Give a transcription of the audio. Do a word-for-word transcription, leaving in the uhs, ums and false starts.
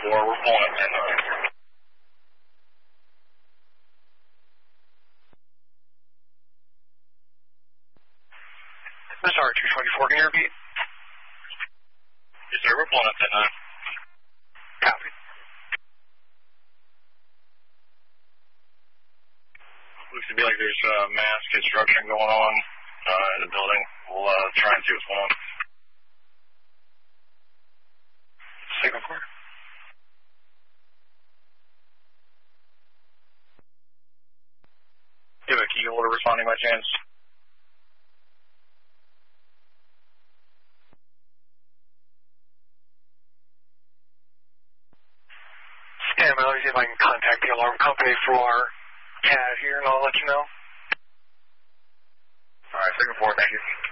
four, we're pulling up ten nine. This is R two twenty-four, can you repeat? Yes, sir, we're pulling up ten nine. Copy. Looks to be like there's uh, mass construction going on uh, in the building. We'll uh, try and see what's going on. Signal four. Do you have a key holder responding by chance? Yeah, man, let me see if I can contact the alarm company for C A D here, and I'll let you know. All right, Signal four, thank you.